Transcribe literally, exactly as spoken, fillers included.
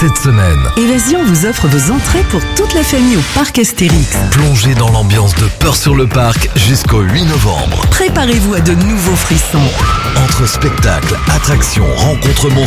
Cette semaine, Évasion vous offre vos entrées pour toute la famille au parc Astérix. plongez dans l'ambiance de Peur sur le parc jusqu'au huit novembre. Préparez-vous à de nouveaux frissons. Entre spectacles, attractions, rencontres